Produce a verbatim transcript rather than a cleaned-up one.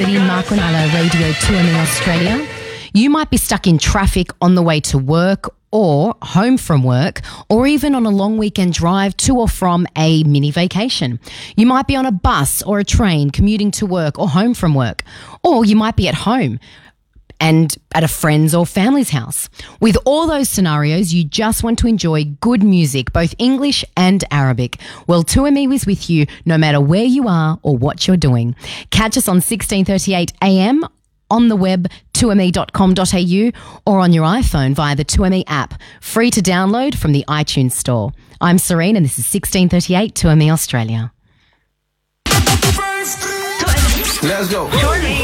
Mark Ronaldo, Radio two M E Australia. You might be stuck in traffic on the way to work or home from work, or even on a long weekend drive to or from a mini vacation. You might be on a bus or a train commuting to work or home from work, or you might be at home and at a friend's or family's house. With all those scenarios, you just want to enjoy good music, both English and Arabic. Well, two M E is with you no matter where you are or what you're doing. Catch us on sixteen thirty-eight A M on the web, two m e dot com dot a u, or on your iPhone via the two M E app, free to download from the iTunes store. I'm Serene and this is sixteen thirty-eight two M E Australia. Let's go.